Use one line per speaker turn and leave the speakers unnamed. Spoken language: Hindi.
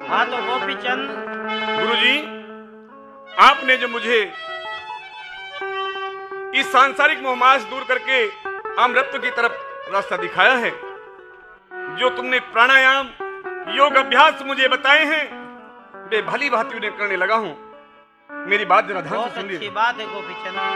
हाँ तो गोपीचंद,
गुरुजी, आपने जो मुझे इस सांसारिक मोहमास दूर करके अमृत की तरफ रास्ता दिखाया है, जो तुमने प्राणायाम योग अभ्यास मुझे बताए हैं, वे भली भांति उन्हें करने लगा हूं। मेरी बात जरा ध्यान से
बहुत
सुनिए।
अच्छी बात है गोपीचंद।